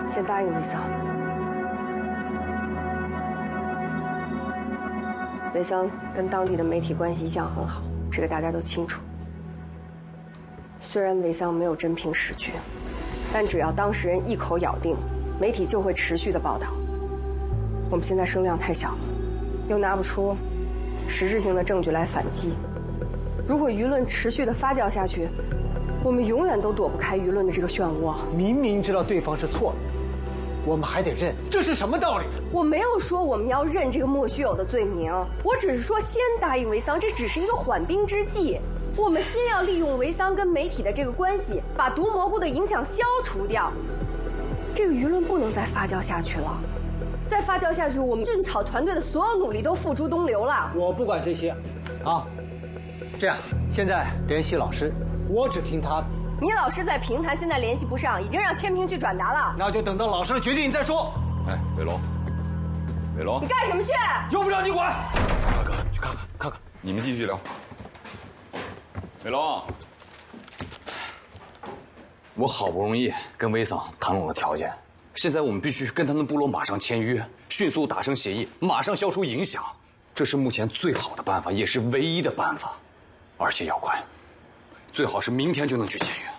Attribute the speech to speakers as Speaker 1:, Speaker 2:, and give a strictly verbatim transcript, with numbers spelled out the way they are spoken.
Speaker 1: 先答应韦桑。韦桑跟当地的媒体关系一向很好，这个大家都清楚。虽然韦桑没有真凭实据，但只要当事人一口咬定，媒体就会持续的报道。我们现在声量太小了，又拿不出实质性的证据来反击。如果舆论持续的发酵下去，我们永远都躲不开舆论的这个漩涡。
Speaker 2: 明明知道对方是错的，我们还得认，这是什么道理？
Speaker 1: 我没有说我们要认这个莫须有的罪名，我只是说先答应韦桑，这只是一个缓兵之计。我们先要利用韦桑跟媒体的这个关系，把毒蘑菇的影响消除掉。这个舆论不能再发酵下去了，再发酵下去，我们菌草团队的所有努力都付诸东流了。
Speaker 2: 我不管这些，啊，这样，现在联系老师，我只听他的。
Speaker 1: 你老师在平潭现在联系不上，已经让千平去转达了。
Speaker 2: 那就等到老师的决定再说。
Speaker 3: 哎，伟龙，伟龙，
Speaker 1: 你干什么去？
Speaker 2: 用不着你管。
Speaker 3: 大哥，去看看，看看。你们继续聊。伟龙，我好不容易跟威桑谈拢了条件，现在我们必须跟他们部落马上签约，迅速达成协议，马上消除影响。这是目前最好的办法，也是唯一的办法。而且要快，最好是明天就能去签约。